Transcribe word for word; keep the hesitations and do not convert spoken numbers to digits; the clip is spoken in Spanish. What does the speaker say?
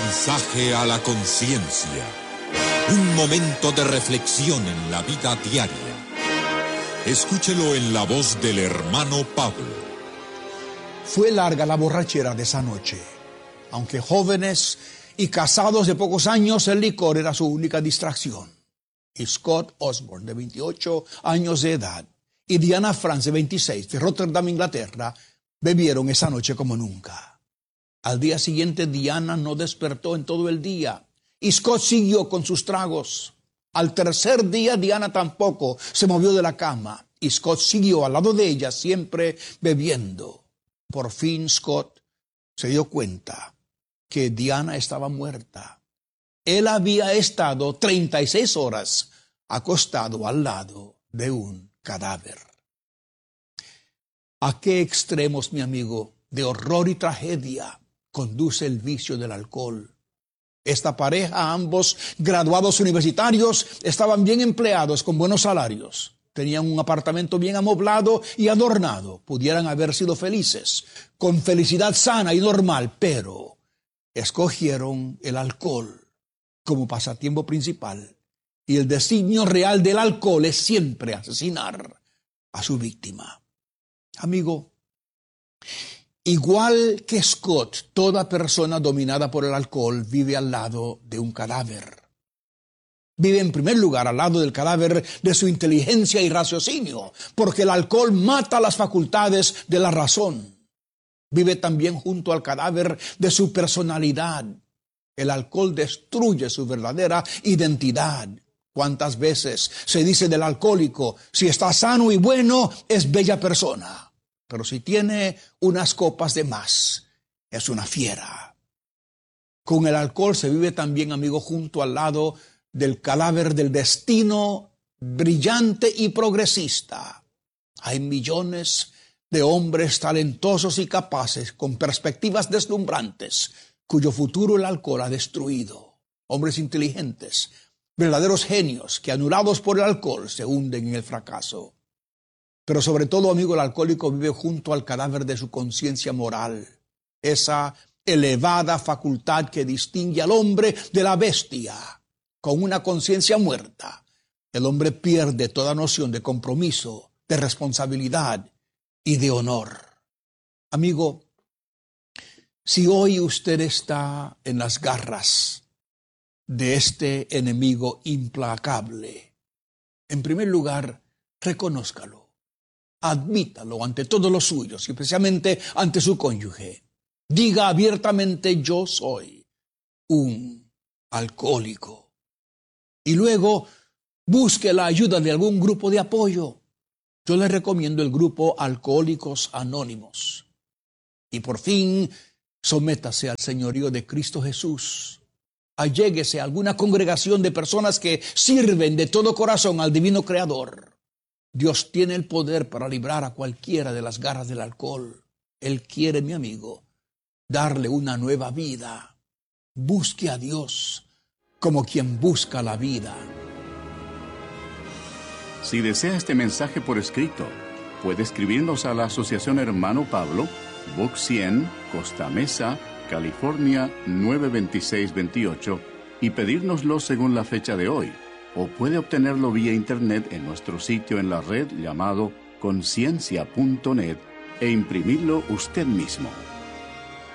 mensaje a la conciencia. Un momento de reflexión en la vida diaria. Escúchelo en la voz del hermano Pablo. Fue larga la borrachera de esa noche. Aunque jóvenes y casados de pocos años, el licor era su única distracción. Y Scott Osborne, de veintiocho años de edad, y Diana France, de veintiséis, de Rotterdam, Inglaterra, bebieron esa noche como nunca. Al día siguiente, Diana no despertó en todo el día, y Scott siguió con sus tragos. Al tercer día, Diana tampoco se movió de la cama, y Scott siguió al lado de ella, siempre bebiendo. Por fin, Scott se dio cuenta que Diana estaba muerta. Él había estado treinta y seis horas acostado al lado de un cadáver. ¿A qué extremos, mi amigo, de horror y tragedia conduce el vicio del alcohol? Esta pareja, ambos graduados universitarios, estaban bien empleados con buenos salarios. Tenían un apartamento bien amoblado y adornado. Pudieran haber sido felices, con felicidad sana y normal, pero escogieron el alcohol como pasatiempo principal. Y el designio real del alcohol es siempre asesinar a su víctima. Amigo, igual que Scott, toda persona dominada por el alcohol vive al lado de un cadáver. Vive en primer lugar al lado del cadáver de su inteligencia y raciocinio, porque el alcohol mata las facultades de la razón. Vive también junto al cadáver de su personalidad. El alcohol destruye su verdadera identidad. ¿Cuántas veces se dice del alcohólico, si está sano y bueno, es bella persona? Pero si tiene unas copas de más, es una fiera. Con el alcohol se vive también, amigo, junto al lado del cadáver del destino brillante y progresista. Hay millones de hombres talentosos y capaces, con perspectivas deslumbrantes, cuyo futuro el alcohol ha destruido. Hombres inteligentes, verdaderos genios, que anulados por el alcohol se hunden en el fracaso. Pero sobre todo, amigo, el alcohólico vive junto al cadáver de su conciencia moral, esa elevada facultad que distingue al hombre de la bestia. Con una conciencia muerta, el hombre pierde toda noción de compromiso, de responsabilidad y de honor. Amigo, si hoy usted está en las garras de este enemigo implacable, en primer lugar, reconózcalo. Admítalo ante todos los suyos, especialmente ante su cónyuge. Diga abiertamente: yo soy un alcohólico. Y luego busque la ayuda de algún grupo de apoyo. Yo le recomiendo el grupo Alcohólicos Anónimos. Y por fin, sométase al señorío de Cristo Jesús. Alléguese a alguna congregación de personas que sirven de todo corazón al divino Creador. Dios tiene el poder para librar a cualquiera de las garras del alcohol. Él quiere, mi amigo, darle una nueva vida. Busque a Dios como quien busca la vida. Si desea este mensaje por escrito, puede escribirnos a la Asociación Hermano Pablo, Box cien, Costa Mesa, California nueve dos seis dos ocho, y pedírnoslo según la fecha de hoy. O puede obtenerlo vía internet en nuestro sitio en la red llamado conciencia punto net e imprimirlo usted mismo.